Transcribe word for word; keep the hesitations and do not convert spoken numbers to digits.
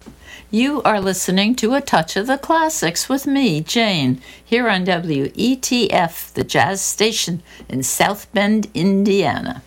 You are listening to A Touch of the Classics with me, Jane, here on W E T F, the jazz station in South Bend, Indiana.